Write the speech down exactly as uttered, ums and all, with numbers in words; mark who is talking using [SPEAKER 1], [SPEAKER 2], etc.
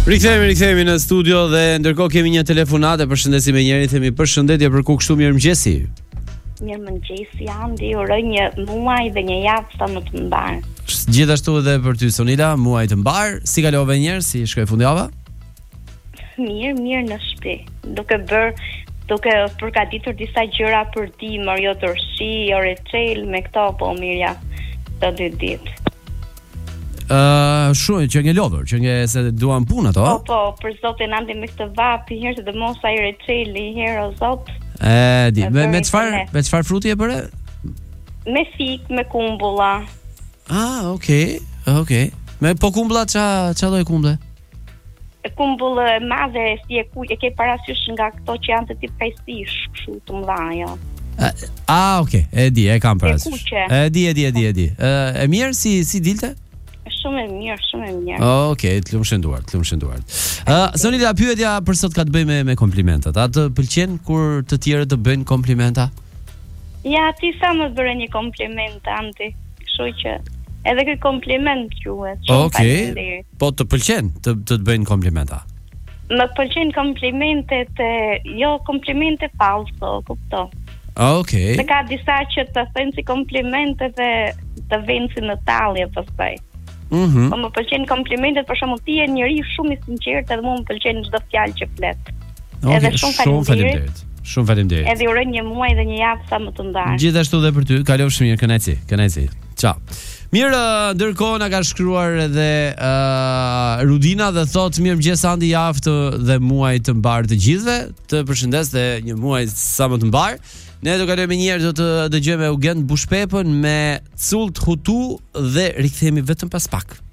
[SPEAKER 1] Rikthehemi, rikthehemi në studio dhe ndërkohë kemi një telefonat e përshëndesim me njërin, themi përshëndetje për ku kështu mirëmëngjesi.
[SPEAKER 2] Mirëmëngjesi Andi, uroj një muaj dhe një javë sa më të mbar.
[SPEAKER 1] Gjithashtu edhe për ty Sonila, muaj të mbar. Si kalove një herë, si shkoi fundjava?
[SPEAKER 2] Mirë, mirë në shtëpi. Duke bër, duke përgatitur disa gjëra për dimër, jo tërshi, jo reçel, me këto po mirja të dy ditë.
[SPEAKER 1] Uh, shumë që nge lodhur, që nge se duan punë ato.
[SPEAKER 2] Po, po, për zotin Andi me këtë vap, i herë të mos ai reçeli, i herë o zot.
[SPEAKER 1] E di, me me çfarë, me çfarë fruti e bëre?
[SPEAKER 2] Me fik, me kumbulla.
[SPEAKER 1] Ah, okay, okay. Me po kumbulla ça ça lloj kumbulle?
[SPEAKER 2] Kumbullë e madhe si e ku e ke parasysh nga këto që janë të tip kajsish, kështu të mëdha.
[SPEAKER 1] Ah, okay, e di, e kam parasysh. E di, e di, e di, e di. E mirë si si dilte?
[SPEAKER 2] Shumë e mirë, shumë e mirë.
[SPEAKER 1] Oh, okay, të lumë shënduar, të lumë shënduar. Uh, Sonila, pyetja për sot ka të bëjë me, me komplimentat. A të pëlqen kur të tjerët të bëjnë komplimenta?
[SPEAKER 2] Ja, ti sa më bëre një kompliment, Andi. Kështu që edhe ky kompliment quhet.
[SPEAKER 1] Okej. Okay. Po të pëlqen të të, të bëjnë komplimenta?
[SPEAKER 2] Më pëlqejnë komplimentet, jo komplimente falso, kupto.
[SPEAKER 1] Okej.
[SPEAKER 2] Okay. Se ka disa që të thënë si komplimente dhe të vënë si në tallje pastaj.
[SPEAKER 1] Mhm.
[SPEAKER 2] Po më pëlqejnë komplimentet, për shembull ti je njëri shumë i sinqert edhe mua më pëlqen çdo fjalë që flet.
[SPEAKER 1] Okay, edhe shumë faleminderit. Shumë faleminderit.
[SPEAKER 2] Edhe uroj një muaj dhe një javë sa më të mbar.
[SPEAKER 1] Gjithashtu dhe për ty, kalofsh mirë, kënaqësi, kënaqësi. Ciao. Mirë, ndërkohë na ka shkruar edhe uh, Rudina dhe thot mirëmëngjes Andi, javë dhe muaj të mbar të gjithëve. Të përshëndes dhe një muaj sa më të mbar. Ne do kalojmë një herë do të dëgjojmë Eugen Bushpepën me Cult Hutu dhe rikthehemi vetëm pas pak.